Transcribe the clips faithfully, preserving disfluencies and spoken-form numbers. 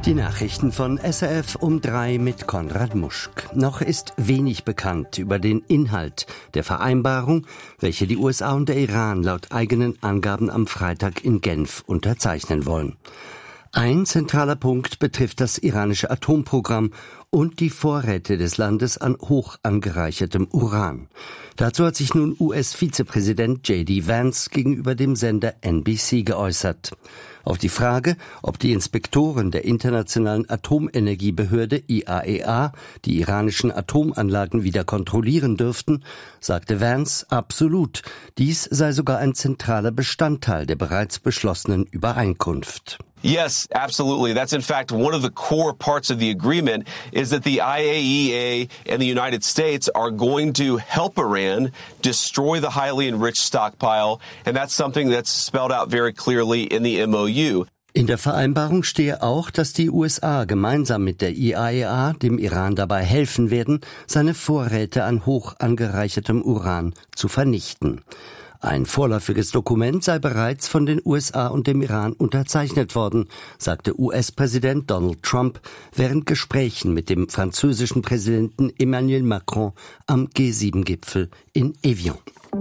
Die Nachrichten von S R F um drei mit Konrad Muschk. Noch ist wenig bekannt über den Inhalt der Vereinbarung, welche die U S A und der Iran laut eigenen Angaben am Freitag in Genf unterzeichnen wollen. Ein zentraler Punkt betrifft das iranische Atomprogramm und die Vorräte des Landes an hoch angereichertem Uran. Dazu hat sich nun U S-Vizepräsident J D Vance gegenüber dem Sender N B C geäußert. Auf die Frage, ob die Inspektoren der Internationalen Atomenergiebehörde I A E A die iranischen Atomanlagen wieder kontrollieren dürften, sagte Vance absolut. Dies sei sogar ein zentraler Bestandteil der bereits beschlossenen Übereinkunft. Yes, absolutely. That's in fact one of the core parts of the agreement is that the I A E A and the United States are going to help Iran destroy the highly enriched stockpile, and that's something that's spelled out very clearly in the M O U. In der Vereinbarung stehe auch, dass die U S A gemeinsam mit der I A E A dem Iran dabei helfen werden, seine Vorräte an hoch angereichertem Uran zu vernichten. Ein vorläufiges Dokument sei bereits von den U S A und dem Iran unterzeichnet worden, sagte U S-Präsident Donald Trump während Gesprächen mit dem französischen Präsidenten Emmanuel Macron am G sieben Gipfel in Evian.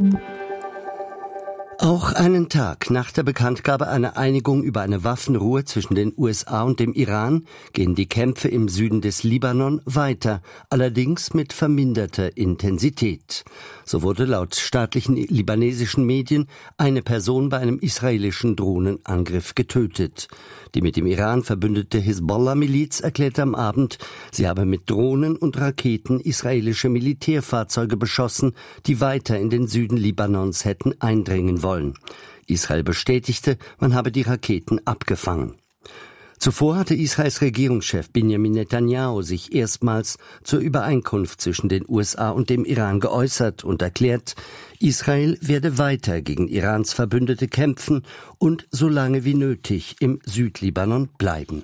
Auch einen Tag nach der Bekanntgabe einer Einigung über eine Waffenruhe zwischen den U S A und dem Iran gehen die Kämpfe im Süden des Libanon weiter, allerdings mit verminderter Intensität. So wurde laut staatlichen libanesischen Medien eine Person bei einem israelischen Drohnenangriff getötet. Die mit dem Iran verbündete Hisbollah-Miliz erklärte am Abend, sie habe mit Drohnen und Raketen israelische Militärfahrzeuge beschossen, die weiter in den Süden Libanons hätten eindringen wollen. Israel bestätigte, man habe die Raketen abgefangen. Zuvor hatte Israels Regierungschef Benjamin Netanyahu sich erstmals zur Übereinkunft zwischen den U S A und dem Iran geäußert und erklärt, Israel werde weiter gegen Irans Verbündete kämpfen und so lange wie nötig im Südlibanon bleiben.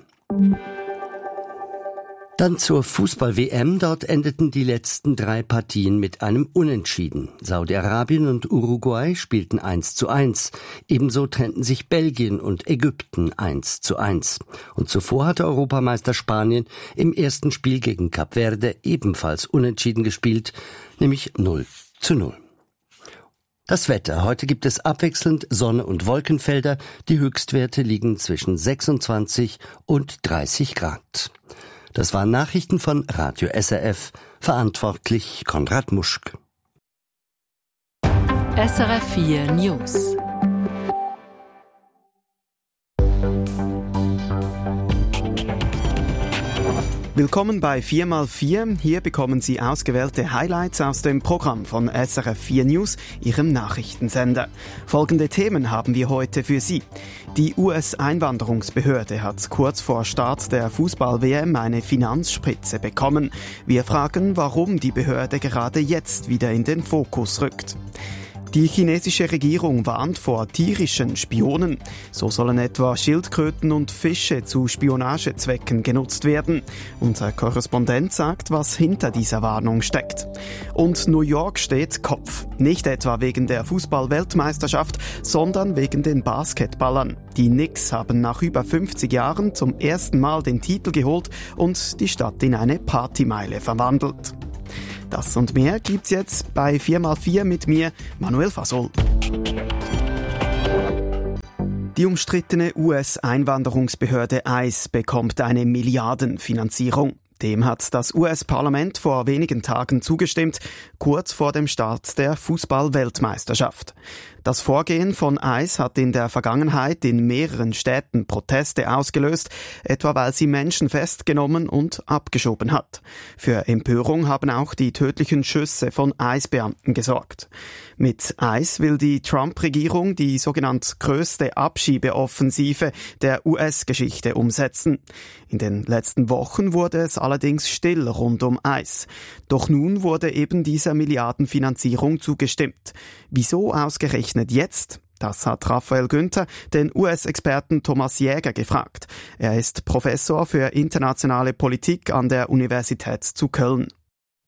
Dann zur Fußball-W M. Dort endeten die letzten drei Partien mit einem Unentschieden. Saudi-Arabien und Uruguay spielten eins zu eins. Ebenso trennten sich Belgien und Ägypten eins zu eins. Und zuvor hatte Europameister Spanien im ersten Spiel gegen Kap Verde ebenfalls unentschieden gespielt, nämlich null zu null. Das Wetter. Heute gibt es abwechselnd Sonne und Wolkenfelder. Die Höchstwerte liegen zwischen sechsundzwanzig und dreißig Grad. Das waren Nachrichten von Radio S R F, verantwortlich Konrad Muschk. S R F vier News. Willkommen bei vier mal vier. Hier bekommen Sie ausgewählte Highlights aus dem Programm von S R F vier News, Ihrem Nachrichtensender. Folgende Themen haben wir heute für Sie. Die U S-Einwanderungsbehörde hat kurz vor Start der Fußball-W M eine Finanzspritze bekommen. Wir fragen, warum die Behörde gerade jetzt wieder in den Fokus rückt. Die chinesische Regierung warnt vor tierischen Spionen. So sollen etwa Schildkröten und Fische zu Spionagezwecken genutzt werden. Unser Korrespondent sagt, was hinter dieser Warnung steckt. Und New York steht Kopf. Nicht etwa wegen der Fußball-Weltmeisterschaft, sondern wegen den Basketballern. Die Knicks haben nach über fünfzig Jahren zum ersten Mal den Titel geholt und die Stadt in eine Partymeile verwandelt. Das und mehr gibt's jetzt bei vier mal vier mit mir, Manuel Fasol. Die umstrittene U S-Einwanderungsbehörde I C E bekommt eine Milliardenfinanzierung. Dem hat das U S-Parlament vor wenigen Tagen zugestimmt, kurz vor dem Start der Fußball-Weltmeisterschaft. Das Vorgehen von I C E hat in der Vergangenheit in mehreren Städten Proteste ausgelöst, etwa weil sie Menschen festgenommen und abgeschoben hat. Für Empörung haben auch die tödlichen Schüsse von I C E-Beamten gesorgt. Mit I C E will die Trump-Regierung die sogenannte größte Abschiebeoffensive der U S-Geschichte umsetzen. In den letzten Wochen wurde es allerdings still rund um I C E. Doch nun wurde eben dieser Milliardenfinanzierung zugestimmt. Wieso ausgerechnet jetzt? Das hat Raphael Günther den U S-Experten Thomas Jäger gefragt. Er ist Professor für internationale Politik an der Universität zu Köln.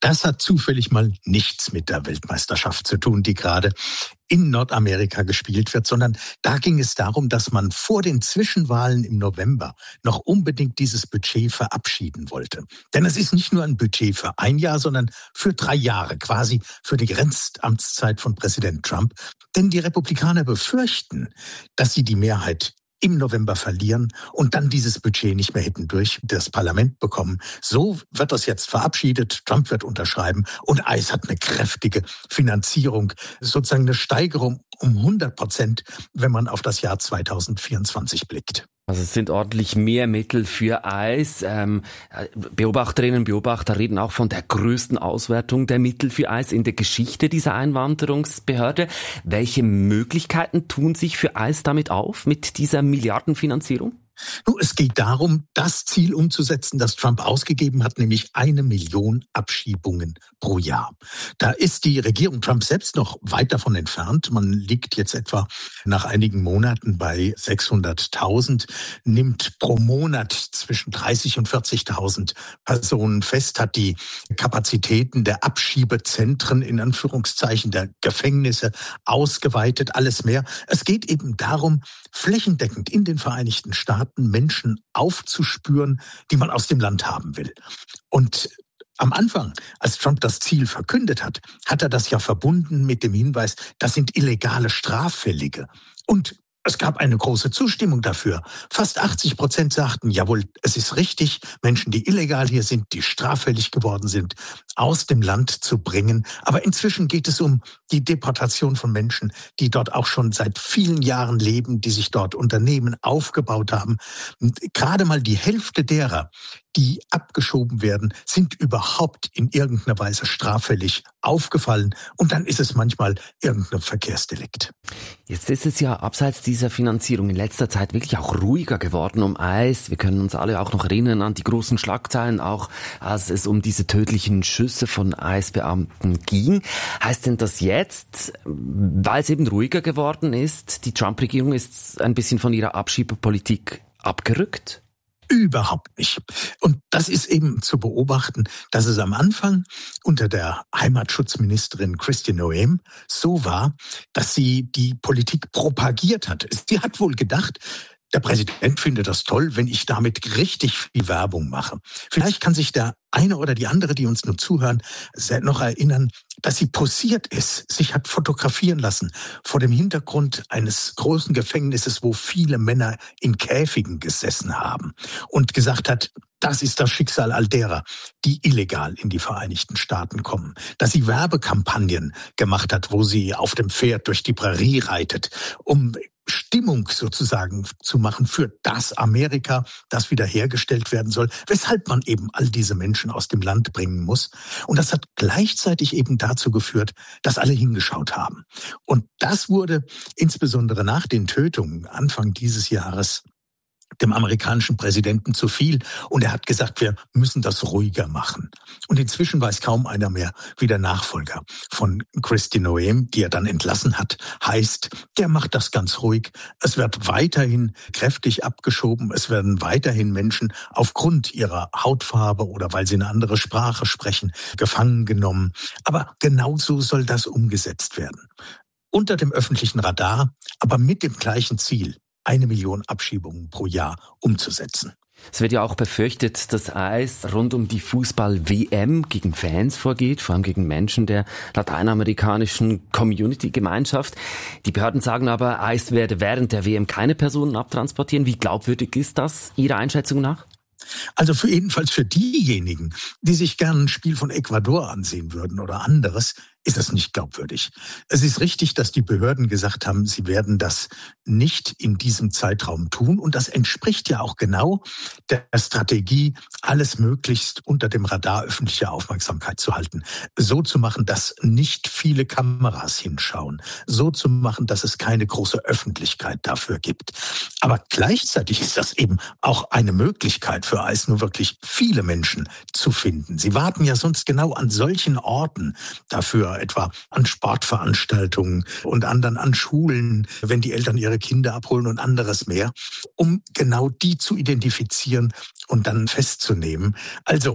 Das hat zufällig mal nichts mit der Weltmeisterschaft zu tun, die gerade in Nordamerika gespielt wird, sondern da ging es darum, dass man vor den Zwischenwahlen im November noch unbedingt dieses Budget verabschieden wollte. Denn es ist nicht nur ein Budget für ein Jahr, sondern für drei Jahre, quasi für die Grenzamtszeit von Präsident Trump. Denn die Republikaner befürchten, dass sie die Mehrheit im November verlieren und dann dieses Budget nicht mehr hätten durch das Parlament bekommen. So wird das jetzt verabschiedet, Trump wird unterschreiben und ICE hat eine kräftige Finanzierung, sozusagen eine Steigerung um hundert Prozent, wenn man auf das Jahr zweitausendvierundzwanzig blickt. Also es sind ordentlich mehr Mittel für ICE. Ähm, Beobachterinnen und Beobachter reden auch von der größten Auswertung der Mittel für ICE in der Geschichte dieser Einwanderungsbehörde. Welche Möglichkeiten tun sich für ICE damit auf, mit dieser Milliardenfinanzierung? Nun, es geht darum, das Ziel umzusetzen, das Trump ausgegeben hat, nämlich eine Million Abschiebungen pro Jahr. Da ist die Regierung Trump selbst noch weit davon entfernt. Man liegt jetzt etwa nach einigen Monaten bei sechshunderttausend, nimmt pro Monat zwischen dreißig und vierzigtausend Personen fest, hat die Kapazitäten der Abschiebezentren, in Anführungszeichen, der Gefängnisse ausgeweitet, alles mehr. Es geht eben darum, flächendeckend in den Vereinigten Staaten Menschen aufzuspüren, die man aus dem Land haben will. Und am Anfang, als Trump das Ziel verkündet hat, hat er das ja verbunden mit dem Hinweis, das sind illegale Straffällige. Und es gab eine große Zustimmung dafür. Fast achtzig Prozent sagten, jawohl, es ist richtig, Menschen, die illegal hier sind, die straffällig geworden sind, aus dem Land zu bringen. Aber inzwischen geht es um die Deportation von Menschen, die dort auch schon seit vielen Jahren leben, die sich dort Unternehmen aufgebaut haben. Und gerade mal die Hälfte derer, die abgeschoben werden, sind überhaupt in irgendeiner Weise straffällig aufgefallen. Und dann ist es manchmal irgendein Verkehrsdelikt. Jetzt ist es ja abseits dieser Finanzierung in letzter Zeit wirklich auch ruhiger geworden um ICE. Wir können uns alle auch noch erinnern an die großen Schlagzeilen, auch als es um diese tödlichen Schüsse von ICE-Beamten ging. Heißt denn das jetzt, weil es eben ruhiger geworden ist, die Trump-Regierung ist ein bisschen von ihrer Abschiebepolitik abgerückt? Überhaupt nicht. Und das ist eben zu beobachten, dass es am Anfang unter der Heimatschutzministerin Kristi Noem so war, dass sie die Politik propagiert hat. Sie hat wohl gedacht, der Präsident findet das toll, wenn ich damit richtig viel Werbung mache. Vielleicht kann sich der eine oder die andere, die uns nur zuhören, noch erinnern, dass sie posiert ist, sich hat fotografieren lassen vor dem Hintergrund eines großen Gefängnisses, wo viele Männer in Käfigen gesessen haben und gesagt hat, das ist das Schicksal all derer, die illegal in die Vereinigten Staaten kommen. Dass sie Werbekampagnen gemacht hat, wo sie auf dem Pferd durch die Prärie reitet, um Stimmung sozusagen zu machen für das Amerika, das wiederhergestellt werden soll, weshalb man eben all diese Menschen aus dem Land bringen muss. Und das hat gleichzeitig eben dazu geführt, dass alle hingeschaut haben. Und das wurde insbesondere nach den Tötungen Anfang dieses Jahres dem amerikanischen Präsidenten zu viel. Und er hat gesagt, wir müssen das ruhiger machen. Und inzwischen weiß kaum einer mehr, wie der Nachfolger von Kristi Noem, die er dann entlassen hat, heißt. Der macht das ganz ruhig. Es wird weiterhin kräftig abgeschoben. Es werden weiterhin Menschen aufgrund ihrer Hautfarbe oder weil sie eine andere Sprache sprechen, gefangen genommen. Aber genauso soll das umgesetzt werden. Unter dem öffentlichen Radar, aber mit dem gleichen Ziel, eine Million Abschiebungen pro Jahr umzusetzen. Es wird ja auch befürchtet, dass ICE rund um die Fußball-W M gegen Fans vorgeht, vor allem gegen Menschen der lateinamerikanischen Community-Gemeinschaft. Die Behörden sagen aber, ICE werde während der W M keine Personen abtransportieren. Wie glaubwürdig ist das Ihrer Einschätzung nach? Also für jedenfalls für diejenigen, die sich gern ein Spiel von Ecuador ansehen würden oder anderes, ist das nicht glaubwürdig. Es ist richtig, dass die Behörden gesagt haben, sie werden das nicht in diesem Zeitraum tun. Und das entspricht ja auch genau der Strategie, alles möglichst unter dem Radar öffentlicher Aufmerksamkeit zu halten. So zu machen, dass nicht viele Kameras hinschauen. So zu machen, dass es keine große Öffentlichkeit dafür gibt. Aber gleichzeitig ist das eben auch eine Möglichkeit für ICE, nur wirklich viele Menschen zu finden. Sie warten ja sonst genau an solchen Orten dafür, etwa an Sportveranstaltungen und anderen an Schulen, wenn die Eltern ihre Kinder abholen und anderes mehr, um genau die zu identifizieren und dann festzunehmen. Also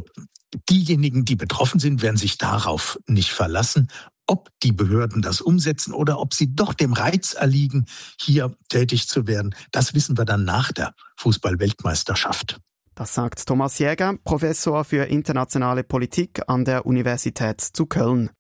diejenigen, die betroffen sind, werden sich darauf nicht verlassen, ob die Behörden das umsetzen oder ob sie doch dem Reiz erliegen, hier tätig zu werden. Das wissen wir dann nach der Fußball-Weltmeisterschaft. Das sagt Thomas Jäger, Professor für internationale Politik an der Universität zu Köln.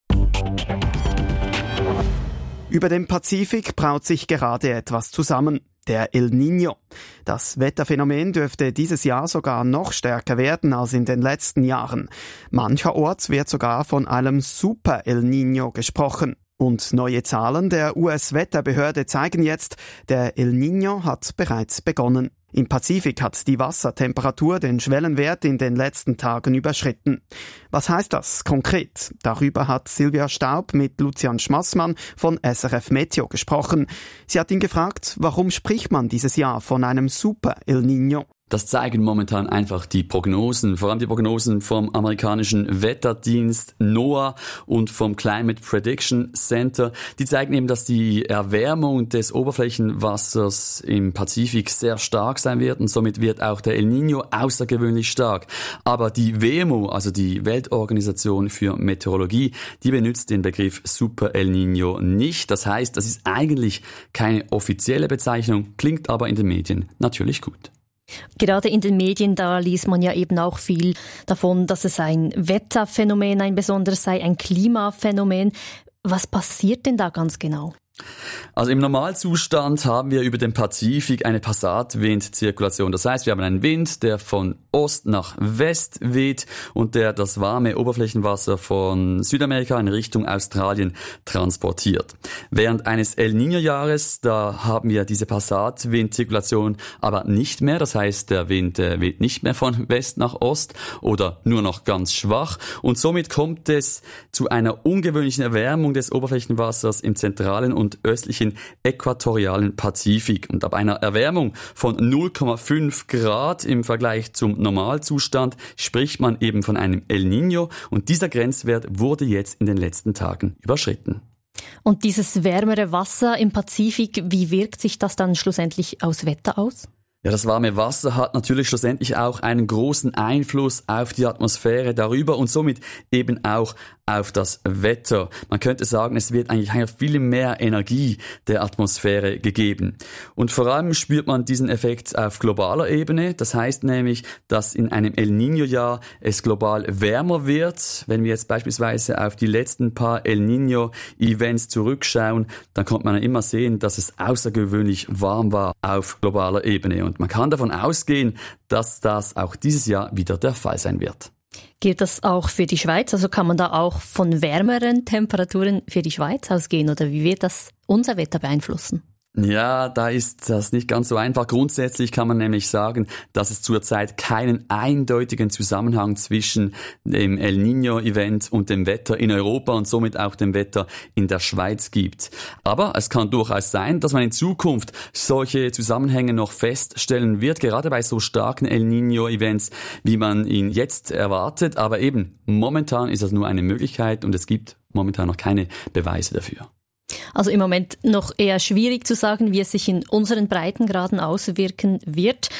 Über dem Pazifik braut sich gerade etwas zusammen. Der El Niño. Das Wetterphänomen dürfte dieses Jahr sogar noch stärker werden als in den letzten Jahren. Mancherorts wird sogar von einem Super El Niño gesprochen. Und neue Zahlen der U S-Wetterbehörde zeigen jetzt, der El Niño hat bereits begonnen. Im Pazifik hat die Wassertemperatur den Schwellenwert in den letzten Tagen überschritten. Was heißt das konkret? Darüber hat Silvia Staub mit Lucian Schmassmann von S R F Meteo gesprochen. Sie hat ihn gefragt, warum spricht man dieses Jahr von einem Super El Niño? Das zeigen momentan einfach die Prognosen, vor allem die Prognosen vom amerikanischen Wetterdienst NOAA und vom Climate Prediction Center. Die zeigen eben, dass die Erwärmung des Oberflächenwassers im Pazifik sehr stark sein wird und somit wird auch der El Niño außergewöhnlich stark. Aber die W M O, also die Weltorganisation für Meteorologie, die benutzt den Begriff Super El Niño nicht. Das heißt, das ist eigentlich keine offizielle Bezeichnung, klingt aber in den Medien natürlich gut. Gerade in den Medien, da liest man ja eben auch viel davon, dass es ein Wetterphänomen, ein besonderes sei, ein Klimaphänomen. Was passiert denn da ganz genau? Also im Normalzustand haben wir über den Pazifik eine Passatwindzirkulation. Das heißt, wir haben einen Wind, der von Ost nach West weht und der das warme Oberflächenwasser von Südamerika in Richtung Australien transportiert. Während eines El Niño-Jahres, da haben wir diese Passatwindzirkulation aber nicht mehr. Das heißt, der Wind äh, weht nicht mehr von West nach Ost oder nur noch ganz schwach. Und somit kommt es zu einer ungewöhnlichen Erwärmung des Oberflächenwassers im zentralen und und östlichen äquatorialen Pazifik. Und ab einer Erwärmung von null Komma fünf Grad im Vergleich zum Normalzustand spricht man eben von einem El Niño und dieser Grenzwert wurde jetzt in den letzten Tagen überschritten. Und dieses wärmere Wasser im Pazifik, wie wirkt sich das dann schlussendlich aufs Wetter aus? Ja, das warme Wasser hat natürlich schlussendlich auch einen großen Einfluss auf die Atmosphäre darüber und somit eben auch auf das Wetter. Man könnte sagen, es wird eigentlich viel mehr Energie der Atmosphäre gegeben. Und vor allem spürt man diesen Effekt auf globaler Ebene. Das heißt nämlich, dass in einem El Niño-Jahr es global wärmer wird. Wenn wir jetzt beispielsweise auf die letzten paar El Niño-Events zurückschauen, dann kommt man immer sehen, dass es außergewöhnlich warm war auf globaler Ebene. Und man kann davon ausgehen, dass das auch dieses Jahr wieder der Fall sein wird. Gilt das auch für die Schweiz? Also kann man da auch von wärmeren Temperaturen für die Schweiz ausgehen? Oder wie wird das unser Wetter beeinflussen? Ja, da ist das nicht ganz so einfach. Grundsätzlich kann man nämlich sagen, dass es zurzeit keinen eindeutigen Zusammenhang zwischen dem El Niño-Event und dem Wetter in Europa und somit auch dem Wetter in der Schweiz gibt. Aber es kann durchaus sein, dass man in Zukunft solche Zusammenhänge noch feststellen wird, gerade bei so starken El Niño-Events, wie man ihn jetzt erwartet. Aber eben, momentan ist das nur eine Möglichkeit und es gibt momentan noch keine Beweise dafür. Also im Moment noch eher schwierig zu sagen, wie es sich in unseren Breitengraden auswirken wird.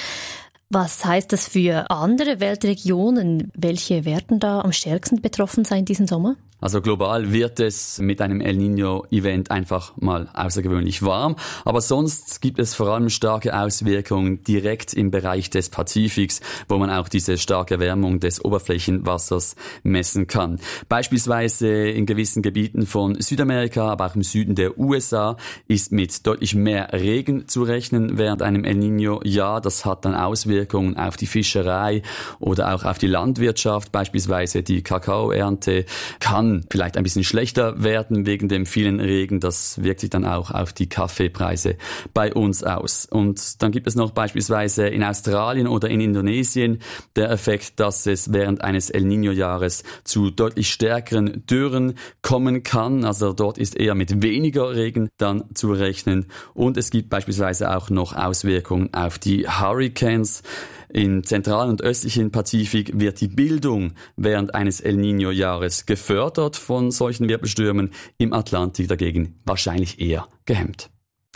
Was heißt das für andere Weltregionen? Welche werden da am stärksten betroffen sein diesen Sommer? Also global wird es mit einem El Niño-Event einfach mal außergewöhnlich warm. Aber sonst gibt es vor allem starke Auswirkungen direkt im Bereich des Pazifiks, wo man auch diese starke Erwärmung des Oberflächenwassers messen kann. Beispielsweise in gewissen Gebieten von Südamerika, aber auch im Süden der U S A ist mit deutlich mehr Regen zu rechnen während einem El Niño-Jahr. Das hat dann Auswirkungen auf die Fischerei oder auch auf die Landwirtschaft. Beispielsweise die Kakaoernte kann vielleicht ein bisschen schlechter werden wegen dem vielen Regen. Das wirkt sich dann auch auf die Kaffeepreise bei uns aus. Und dann gibt es noch beispielsweise in Australien oder in Indonesien der Effekt, dass es während eines El Niño-Jahres zu deutlich stärkeren Dürren kommen kann. Also dort ist eher mit weniger Regen dann zu rechnen. Und es gibt beispielsweise auch noch Auswirkungen auf die Hurricanes. Im zentralen und östlichen Pazifik wird die Bildung während eines El Niño-Jahres gefördert von solchen Wirbelstürmen, im Atlantik dagegen wahrscheinlich eher gehemmt.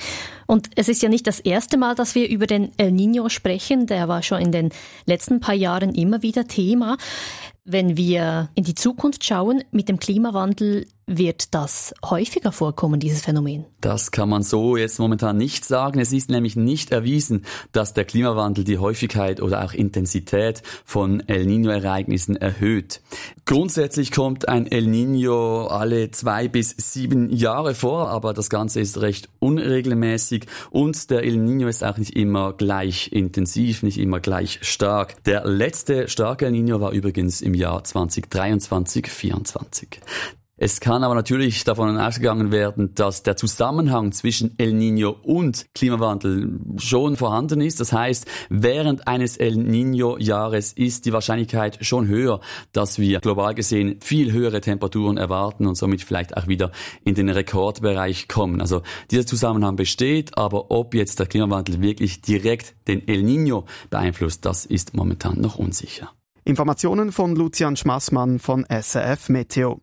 Und es ist ja nicht das erste Mal, dass wir über den El Niño sprechen. Der war schon in den letzten paar Jahren immer wieder Thema. Wenn wir in die Zukunft schauen, mit dem Klimawandel wird das häufiger vorkommen, dieses Phänomen? Das kann man so jetzt momentan nicht sagen. Es ist nämlich nicht erwiesen, dass der Klimawandel die Häufigkeit oder auch Intensität von El Niño-Ereignissen erhöht. Grundsätzlich kommt ein El Niño alle zwei bis sieben Jahre vor, aber das Ganze ist recht unregelmäßig und der El Niño ist auch nicht immer gleich intensiv, nicht immer gleich stark. Der letzte starke El Niño war übrigens im Jahr zwanzig dreiundzwanzig vierundzwanzig. Es kann aber natürlich davon ausgegangen werden, dass der Zusammenhang zwischen El Niño und Klimawandel schon vorhanden ist. Das heißt, während eines El Niño-Jahres ist die Wahrscheinlichkeit schon höher, dass wir global gesehen viel höhere Temperaturen erwarten und somit vielleicht auch wieder in den Rekordbereich kommen. Also dieser Zusammenhang besteht, aber ob jetzt der Klimawandel wirklich direkt den El Niño beeinflusst, das ist momentan noch unsicher. Informationen von Lucian Schmassmann von S R F Meteo.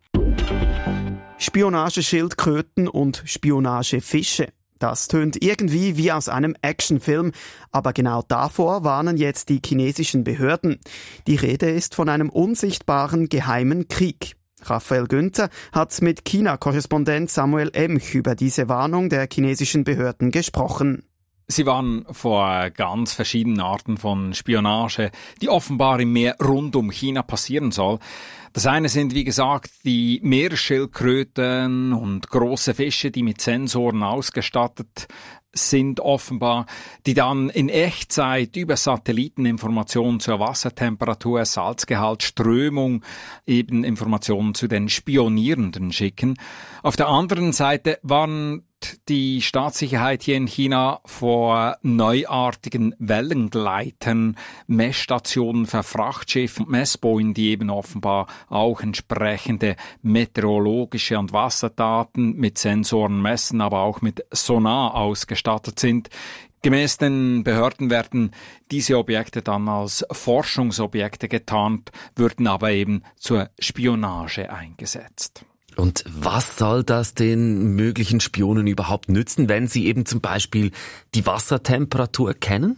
Spionageschildkröten und Spionagefische. Das tönt irgendwie wie aus einem Actionfilm, aber genau davor warnen jetzt die chinesischen Behörden. Die Rede ist von einem unsichtbaren geheimen Krieg. Raphael Günther hat mit China-Korrespondent Samuel Emch über diese Warnung der chinesischen Behörden gesprochen. Sie warnen vor ganz verschiedenen Arten von Spionage, die offenbar im Meer rund um China passieren soll. Das eine sind, wie gesagt, die Meeresschildkröten und große Fische, die mit Sensoren ausgestattet sind offenbar, die dann in Echtzeit über Satelliteninformationen zur Wassertemperatur, Salzgehalt, Strömung eben Informationen zu den Spionierenden schicken. Auf der anderen Seite warnt die Staatssicherheit hier in China vor neuartigen Wellengleitern, Messstationen für Frachtschiffe und Messbojen, die eben offenbar auch entsprechende meteorologische und Wasserdaten mit Sensoren messen, aber auch mit Sonar ausgestattet sind. Gemäß den Behörden werden diese Objekte dann als Forschungsobjekte getarnt, würden aber eben zur Spionage eingesetzt. Und was soll das den möglichen Spionen überhaupt nützen, wenn sie eben zum Beispiel die Wassertemperatur kennen?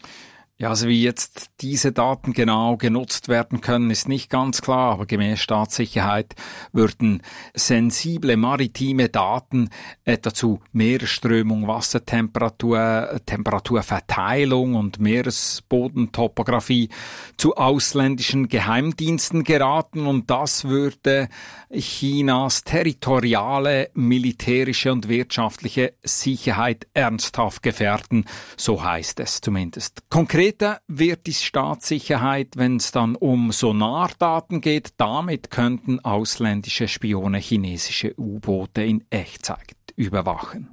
Ja, also wie jetzt diese Daten genau genutzt werden können, ist nicht ganz klar, aber gemäß Staatssicherheit würden sensible maritime Daten etwa zu Meeresströmung, Wassertemperatur, Temperaturverteilung und Meeresbodentopographie zu ausländischen Geheimdiensten geraten und das würde Chinas territoriale, militärische und wirtschaftliche Sicherheit ernsthaft gefährden, so heißt es zumindest. Konkret wird die Staatssicherheit, wenn es dann um Sonardaten geht, damit könnten ausländische Spione chinesische U-Boote in Echtzeit überwachen.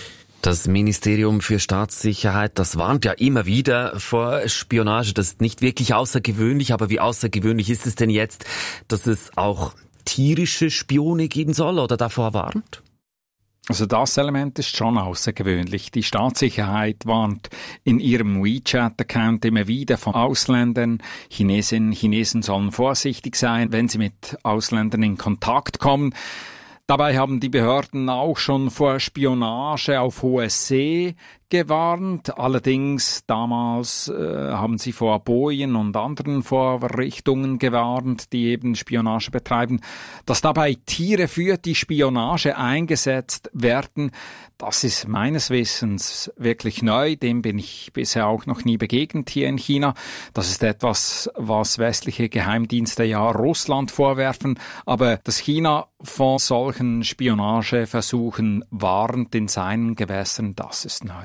Das Ministerium für Staatssicherheit, das warnt ja immer wieder vor Spionage. Das ist nicht wirklich außergewöhnlich, aber wie außergewöhnlich ist es denn jetzt, dass es auch tierische Spione geben soll oder davor warnt? Also das Element ist schon außergewöhnlich. Die Staatssicherheit warnt in ihrem WeChat-Account immer wieder von Ausländern. Chinesinnen und Chinesen sollen vorsichtig sein, wenn sie mit Ausländern in Kontakt kommen. Dabei haben die Behörden auch schon vor Spionage auf hoher See gewarnt. Allerdings damals äh, haben sie vor Bojen und anderen Vorrichtungen gewarnt, die eben Spionage betreiben. Dass dabei Tiere für die Spionage eingesetzt werden, das ist meines Wissens wirklich neu. Dem bin ich bisher auch noch nie begegnet hier in China. Das ist etwas, was westliche Geheimdienste ja Russland vorwerfen. Aber dass China von solchen Spionageversuchen warnt in seinen Gewässern, das ist neu.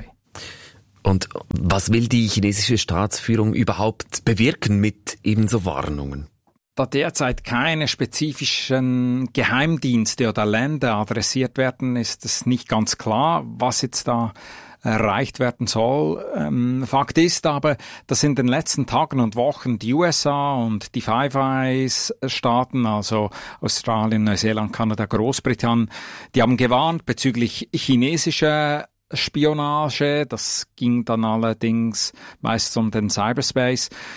Und was will die chinesische Staatsführung überhaupt bewirken mit ebenso Warnungen? Da derzeit keine spezifischen Geheimdienste oder Länder adressiert werden, ist es nicht ganz klar, was jetzt da erreicht werden soll. Ähm, Fakt ist aber, dass in den letzten Tagen und Wochen die U S A und die Five Eyes-Staaten, also Australien, Neuseeland, Kanada, Großbritannien, die haben gewarnt bezüglich chinesischer Spionage. Das ging dann allerdings meist um den Cyberspace.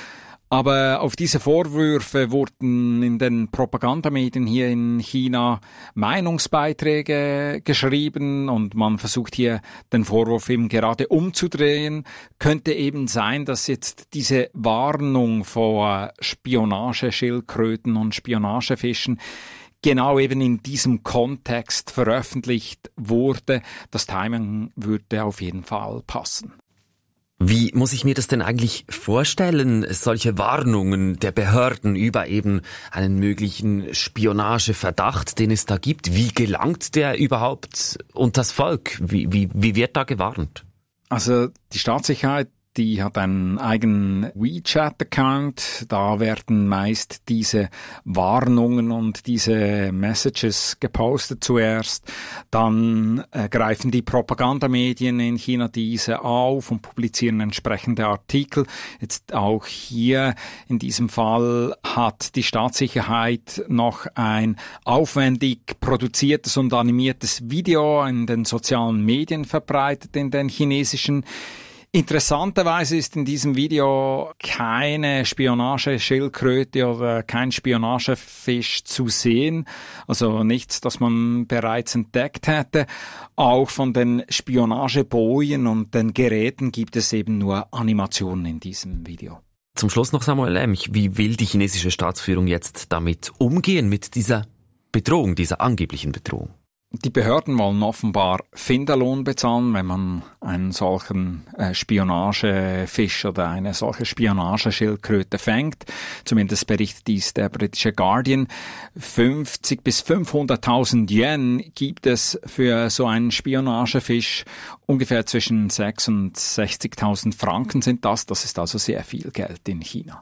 Aber auf diese Vorwürfe wurden in den Propagandamedien hier in China Meinungsbeiträge geschrieben und man versucht hier den Vorwurf eben gerade umzudrehen. Könnte eben sein, dass jetzt diese Warnung vor Spionageschildkröten und Spionagefischen genau eben in diesem Kontext veröffentlicht wurde. Das Timing würde auf jeden Fall passen. Wie muss ich mir das denn eigentlich vorstellen, solche Warnungen der Behörden über eben einen möglichen Spionageverdacht, den es da gibt? Wie gelangt der überhaupt unters Volk? Wie, wie, wie wird da gewarnt? Also die Staatssicherheit, die hat einen eigenen WeChat-Account. Da werden meist diese Warnungen und diese Messages gepostet zuerst. Dann äh, greifen die Propagandamedien in China diese auf und publizieren entsprechende Artikel. Jetzt auch hier in diesem Fall hat die Staatssicherheit noch ein aufwendig produziertes und animiertes Video in den sozialen Medien verbreitet, in den chinesischen. Interessanterweise ist in diesem Video keine Spionageschildkröte oder kein Spionagefisch zu sehen, also nichts, das man bereits entdeckt hätte. Auch von den Spionagebojen und den Geräten gibt es eben nur Animationen in diesem Video. Zum Schluss noch Samuel Lemch, wie will die chinesische Staatsführung jetzt damit umgehen, mit dieser Bedrohung, dieser angeblichen Bedrohung? Die Behörden wollen offenbar Finderlohn bezahlen, wenn man einen solchen äh, Spionagefisch oder eine solche Spionageschildkröte fängt. Zumindest berichtet dies der britische Guardian. fünfzig bis fünfhunderttausend Yen gibt es für so einen Spionagefisch. Ungefähr zwischen sechs und sechzigtausend Franken sind das. Das ist also sehr viel Geld in China.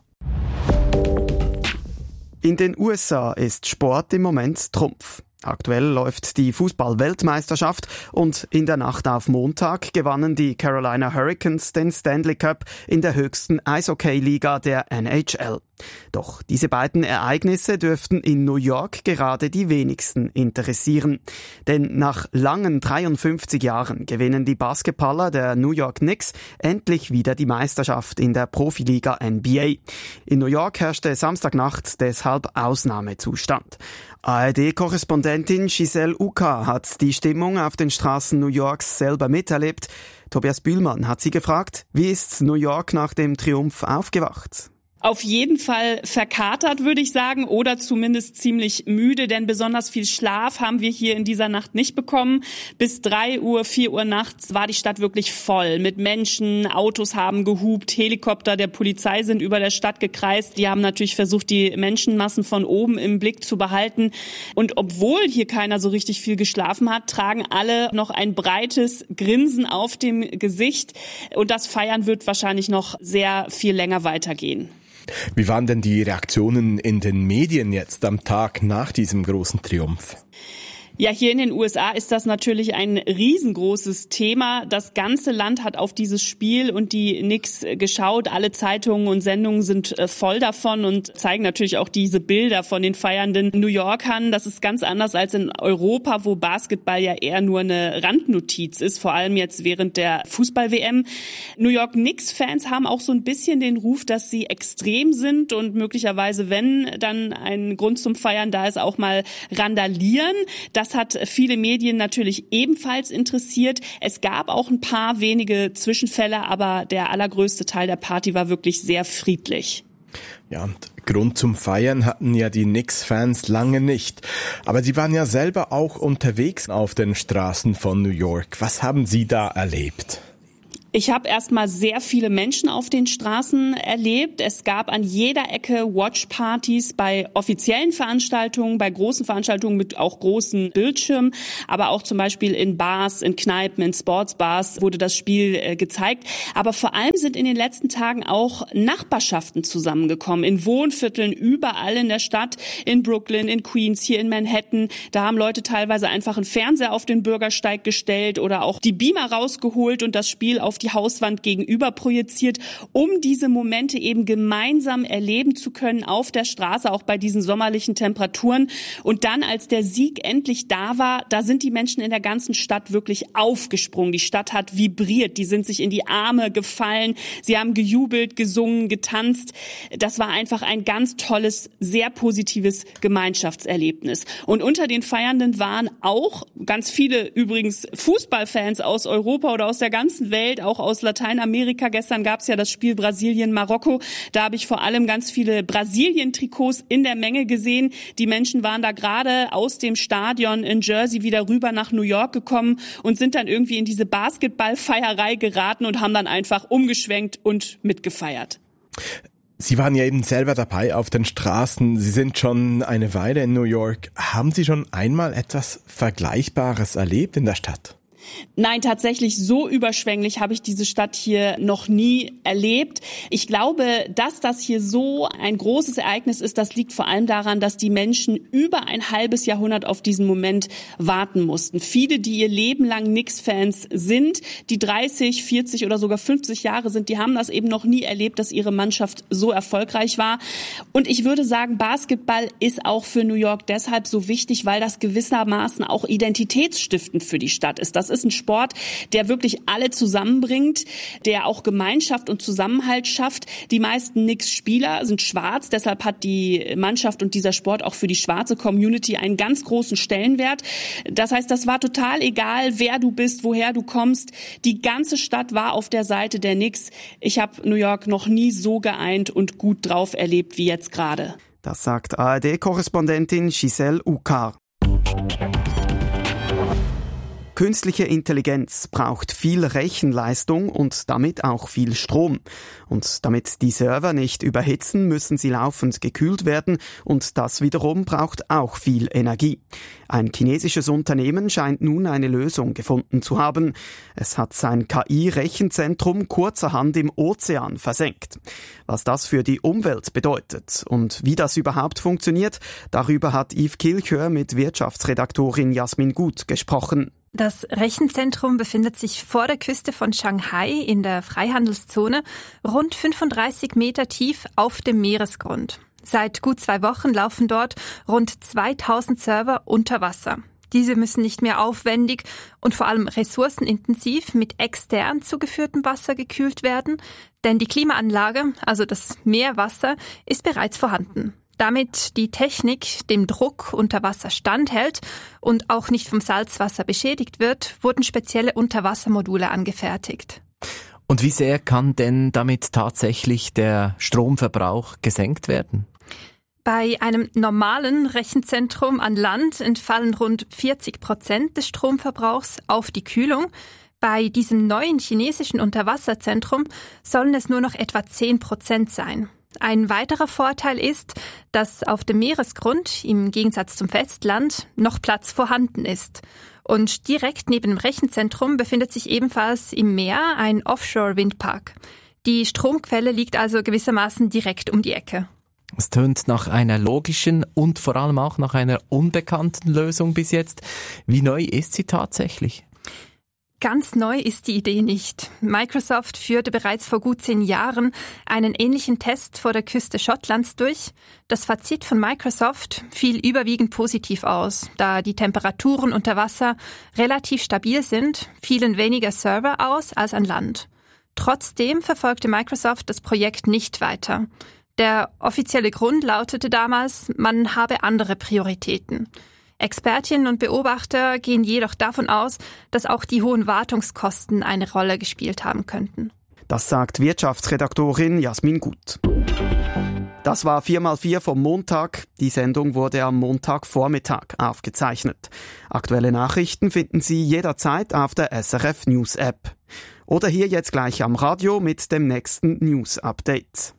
In den U S A ist Sport im Moment Trumpf. Aktuell läuft die Fußball-Weltmeisterschaft und in der Nacht auf Montag gewannen die Carolina Hurricanes den Stanley Cup in der höchsten Eishockey-Liga der N H L. Doch diese beiden Ereignisse dürften in New York gerade die wenigsten interessieren. Denn nach langen dreiundfünfzig Jahren gewinnen die Basketballer der New York Knicks endlich wieder die Meisterschaft in der Profiliga N B A. In New York herrschte Samstagnacht deshalb Ausnahmezustand. A R D-Korrespondentin Giselle Uka hat die Stimmung auf den Straßen New Yorks selber miterlebt. Tobias Bühlmann hat sie gefragt, wie ist New York nach dem Triumph aufgewacht? Auf jeden Fall verkatert, würde ich sagen, oder zumindest ziemlich müde, denn besonders viel Schlaf haben wir hier in dieser Nacht nicht bekommen. Bis drei Uhr, vier Uhr nachts war die Stadt wirklich voll mit Menschen, Autos haben gehupt, Helikopter der Polizei sind über der Stadt gekreist. Die haben natürlich versucht, die Menschenmassen von oben im Blick zu behalten. Und obwohl hier keiner so richtig viel geschlafen hat, tragen alle noch ein breites Grinsen auf dem Gesicht. Und das Feiern wird wahrscheinlich noch sehr viel länger weitergehen. Wie waren denn die Reaktionen in den Medien jetzt am Tag nach diesem großen Triumph? Ja, hier in den U S A ist das natürlich ein riesengroßes Thema. Das ganze Land hat auf dieses Spiel und die Knicks geschaut. Alle Zeitungen und Sendungen sind voll davon und zeigen natürlich auch diese Bilder von den feiernden New Yorkern. Das ist ganz anders als in Europa, wo Basketball ja eher nur eine Randnotiz ist, vor allem jetzt während der Fußball-W M. New York Knicks-Fans haben auch so ein bisschen den Ruf, dass sie extrem sind und möglicherweise, wenn dann ein Grund zum Feiern da ist, auch mal randalieren. Das Das hat viele Medien natürlich ebenfalls interessiert. Es gab auch ein paar wenige Zwischenfälle, aber der allergrößte Teil der Party war wirklich sehr friedlich. Ja, und Grund zum Feiern hatten ja die Knicks-Fans lange nicht. Aber sie waren ja selber auch unterwegs auf den Straßen von New York. Was haben Sie da erlebt? Ich habe erstmal sehr viele Menschen auf den Straßen erlebt. Es gab an jeder Ecke Watchpartys bei offiziellen Veranstaltungen, bei großen Veranstaltungen mit auch großen Bildschirmen, aber auch zum Beispiel in Bars, in Kneipen, in Sportsbars wurde das Spiel äh, gezeigt. Aber vor allem sind in den letzten Tagen auch Nachbarschaften zusammengekommen, in Wohnvierteln überall in der Stadt, in Brooklyn, in Queens, hier in Manhattan. Da haben Leute teilweise einfach einen Fernseher auf den Bürgersteig gestellt oder auch die Beamer rausgeholt und das Spiel auf die die Hauswand gegenüber projiziert, um diese Momente eben gemeinsam erleben zu können auf der Straße, auch bei diesen sommerlichen Temperaturen. Und dann, als der Sieg endlich da war, da sind die Menschen in der ganzen Stadt wirklich aufgesprungen. Die Stadt hat vibriert, die sind sich in die Arme gefallen, sie haben gejubelt, gesungen, getanzt. Das war einfach ein ganz tolles, sehr positives Gemeinschaftserlebnis. Und unter den Feiernden waren auch ganz viele übrigens Fußballfans aus Europa oder aus der ganzen Welt, auch aus Lateinamerika. Gestern gab es ja das Spiel Brasilien-Marokko. Da habe ich vor allem ganz viele Brasilien-Trikots in der Menge gesehen. Die Menschen waren da gerade aus dem Stadion in Jersey wieder rüber nach New York gekommen und sind dann irgendwie in diese Basketballfeierei geraten und haben dann einfach umgeschwenkt und mitgefeiert. Sie waren ja eben selber dabei auf den Straßen. Sie sind schon eine Weile in New York. Haben Sie schon einmal etwas Vergleichbares erlebt in der Stadt? Nein, tatsächlich so überschwänglich habe ich diese Stadt hier noch nie erlebt. Ich glaube, dass das hier so ein großes Ereignis ist, das liegt vor allem daran, dass die Menschen über ein halbes Jahrhundert auf diesen Moment warten mussten. Viele, die ihr Leben lang Knicks-Fans sind, die dreißig, vierzig oder sogar fünfzig Jahre sind, die haben das eben noch nie erlebt, dass ihre Mannschaft so erfolgreich war. Und ich würde sagen, Basketball ist auch für New York deshalb so wichtig, weil das gewissermaßen auch identitätsstiftend für die Stadt ist. Das ist ein Sport, der wirklich alle zusammenbringt, der auch Gemeinschaft und Zusammenhalt schafft. Die meisten Knicks-Spieler sind schwarz, deshalb hat die Mannschaft und dieser Sport auch für die schwarze Community einen ganz großen Stellenwert. Das heißt, das war total egal, wer du bist, woher du kommst. Die ganze Stadt war auf der Seite der Knicks. Ich habe New York noch nie so geeint und gut drauf erlebt wie jetzt gerade. Das sagt A R D-Korrespondentin Giselle Ucar. Künstliche Intelligenz braucht viel Rechenleistung und damit auch viel Strom. Und damit die Server nicht überhitzen, müssen sie laufend gekühlt werden und das wiederum braucht auch viel Energie. Ein chinesisches Unternehmen scheint nun eine Lösung gefunden zu haben. Es hat sein K I-Rechenzentrum kurzerhand im Ozean versenkt. Was das für die Umwelt bedeutet und wie das überhaupt funktioniert, darüber hat Yves Kilchör mit Wirtschaftsredaktorin Jasmin Gut gesprochen. Das Rechenzentrum befindet sich vor der Küste von Shanghai in der Freihandelszone, rund fünfunddreißig Meter tief auf dem Meeresgrund. Seit gut zwei Wochen laufen dort rund zweitausend Server unter Wasser. Diese müssen nicht mehr aufwendig und vor allem ressourcenintensiv mit extern zugeführtem Wasser gekühlt werden, denn die Klimaanlage, also das Meerwasser, ist bereits vorhanden. Damit die Technik dem Druck unter Wasser standhält und auch nicht vom Salzwasser beschädigt wird, wurden spezielle Unterwassermodule angefertigt. Und wie sehr kann denn damit tatsächlich der Stromverbrauch gesenkt werden? Bei einem normalen Rechenzentrum an Land entfallen rund vierzig Prozent des Stromverbrauchs auf die Kühlung. Bei diesem neuen chinesischen Unterwasserzentrum sollen es nur noch etwa zehn Prozent sein. Ein weiterer Vorteil ist, dass auf dem Meeresgrund, im Gegensatz zum Festland, noch Platz vorhanden ist. Und direkt neben dem Rechenzentrum befindet sich ebenfalls im Meer ein Offshore-Windpark. Die Stromquelle liegt also gewissermaßen direkt um die Ecke. Es tönt nach einer logischen und vor allem auch nach einer unbekannten Lösung bis jetzt. Wie neu ist sie tatsächlich? Ganz neu ist die Idee nicht. Microsoft führte bereits vor gut zehn Jahren einen ähnlichen Test vor der Küste Schottlands durch. Das Fazit von Microsoft fiel überwiegend positiv aus, da die Temperaturen unter Wasser relativ stabil sind, fielen weniger Server aus als an Land. Trotzdem verfolgte Microsoft das Projekt nicht weiter. Der offizielle Grund lautete damals, man habe andere Prioritäten. Expertinnen und Beobachter gehen jedoch davon aus, dass auch die hohen Wartungskosten eine Rolle gespielt haben könnten. Das sagt Wirtschaftsredaktorin Jasmin Gut. Das war vier mal vier vom Montag. Die Sendung wurde am Montagvormittag aufgezeichnet. Aktuelle Nachrichten finden Sie jederzeit auf der S R F News App. Oder hier jetzt gleich am Radio mit dem nächsten News Update.